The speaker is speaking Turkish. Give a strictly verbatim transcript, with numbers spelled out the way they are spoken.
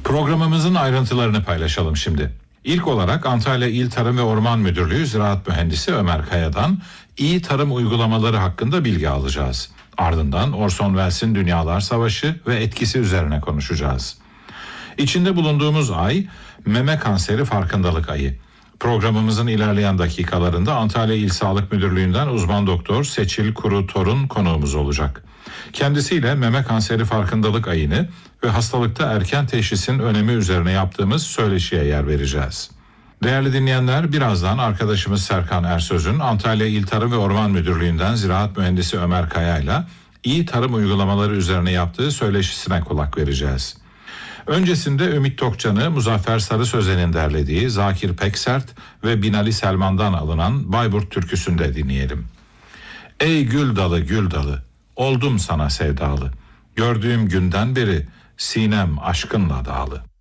Programımızın ayrıntılarını paylaşalım şimdi. İlk olarak Antalya İl Tarım ve Orman Müdürlüğü Ziraat Mühendisi Ömer Kaya'dan iyi tarım uygulamaları hakkında bilgi alacağız. Ardından Orson Welles'in Dünyalar Savaşı ve etkisi üzerine konuşacağız. İçinde bulunduğumuz ay meme kanseri farkındalık ayı. Programımızın ilerleyen dakikalarında Antalya İl Sağlık Müdürlüğü'nden uzman doktor Seçil Kuru Torun konuğumuz olacak. Kendisiyle meme kanseri farkındalık ayını ve hastalıkta erken teşhisin önemi üzerine yaptığımız söyleşiye yer vereceğiz. Değerli dinleyenler, birazdan arkadaşımız Serkan Ersöz'ün Antalya İl Tarım ve Orman Müdürlüğü'nden Ziraat Mühendisi Ömer Kaya'yla iyi tarım uygulamaları üzerine yaptığı söyleşisine kulak vereceğiz. Öncesinde Ümit Tokcan'ı Muzaffer Sarı Sözen'in derlediği Zakir Peksert ve Binali Selman'dan alınan Bayburt türküsünü de dinleyelim. Ey gül dalı gül dalı, oldum sana sevdalı, gördüğüm günden beri sinem aşkınla dağlı.